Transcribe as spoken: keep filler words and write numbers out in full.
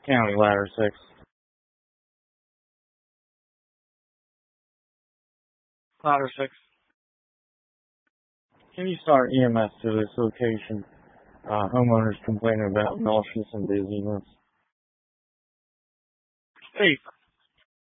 County Ladder six. Ladder six. Can you start E M S to this location? Uh, homeowners complaining about nauseous and dizziness. Hey,